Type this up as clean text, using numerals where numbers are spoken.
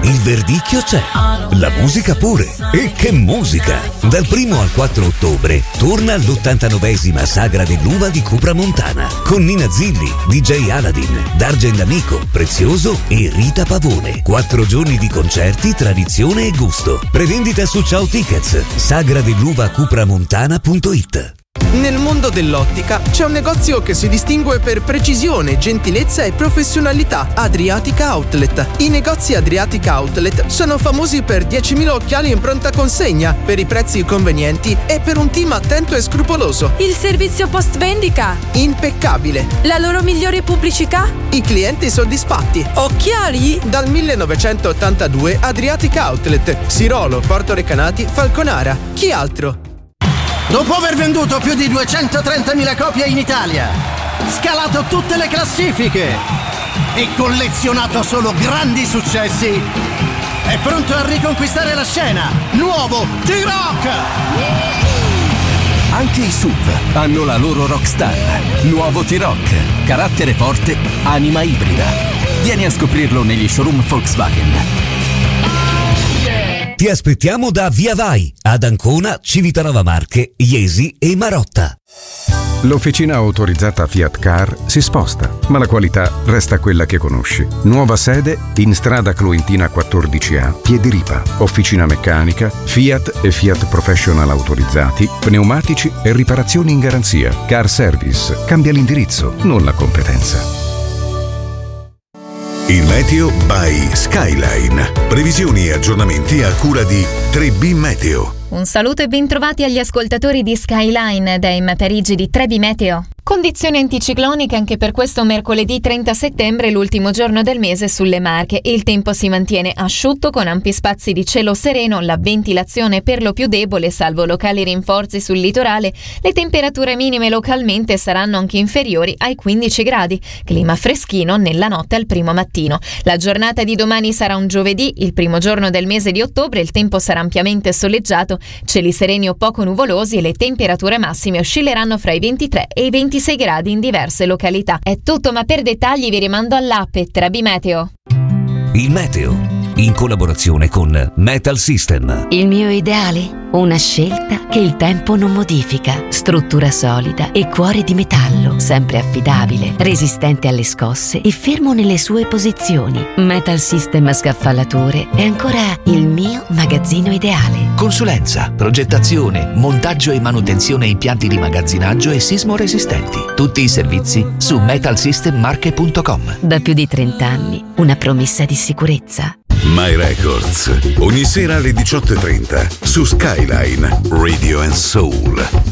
il verdicchio c'è, la musica pure. E che musica! Dal 1 al 4 ottobre torna l'89esima Sagra dell'Uva di Cupra Montana con Nina Zilli, DJ Aladdin, D'Argent Amico, Prezioso e Rita Pavone. 4 giorni di concerti, tradizione e gusto. Prevendita su Ciao Tickets, sagradelluvacupramontana.it. Nel mondo dell'ottica c'è un negozio che si distingue per precisione, gentilezza e professionalità: Adriatica Outlet. I negozi Adriatica Outlet sono famosi per 10.000 occhiali in pronta consegna, per i prezzi convenienti e per un team attento e scrupoloso. Il servizio post vendita? Impeccabile. La loro migliore pubblicità? I clienti soddisfatti. Occhiali? Dal 1982 Adriatica Outlet, Sirolo, Porto Recanati, Falconara. Chi altro? Dopo aver venduto più di 230.000 copie in Italia, scalato tutte le classifiche e collezionato solo grandi successi, è pronto a riconquistare la scena. Nuovo T-Rock! Anche i SUV hanno la loro rockstar. Nuovo T-Rock, carattere forte, anima ibrida. Vieni a scoprirlo negli showroom Volkswagen. Ti aspettiamo da Via Vai, ad Ancona, Civitanova Marche, Iesi e Marotta. L'officina autorizzata Fiat Car si sposta, ma la qualità resta quella che conosci. Nuova sede in strada Cloentina 14A, Piediripa. Officina meccanica, Fiat e Fiat Professional autorizzati, pneumatici e riparazioni in garanzia. Car Service. Cambia l'indirizzo, non la competenza. Il meteo by Skyline. Previsioni e aggiornamenti a cura di 3B Meteo. Un saluto e bentrovati agli ascoltatori di Skyline dai Parigi di 3B Meteo. Condizioni anticicloniche anche per questo mercoledì 30 settembre, l'ultimo giorno del mese sulle Marche. Il tempo si mantiene asciutto con ampi spazi di cielo sereno, la ventilazione per lo più debole, salvo locali rinforzi sul litorale. Le temperature minime localmente saranno anche inferiori ai 15 gradi. Clima freschino nella notte al primo mattino. La giornata di domani sarà un giovedì, il primo giorno del mese di ottobre. Il tempo sarà ampiamente soleggiato, cieli sereni o poco nuvolosi e le temperature massime oscilleranno fra i 23 e i 26 gradi in diverse località. È tutto, ma per dettagli vi rimando all'app 3B Meteo. Il meteo, in collaborazione con Metal System. Il mio ideale? Una scelta che il tempo non modifica. Struttura solida e cuore di metallo, sempre affidabile, resistente alle scosse e fermo nelle sue posizioni. Metal System Scaffalature è ancora il mio magazzino ideale. Consulenza, progettazione, montaggio e manutenzione impianti di magazzinaggio e sismo resistenti. Tutti i servizi su metalsystemmarche.com. Da più di 30 anni, una promessa di sicurezza. My Records, ogni sera alle 18:30 su Skyline Radio and Soul.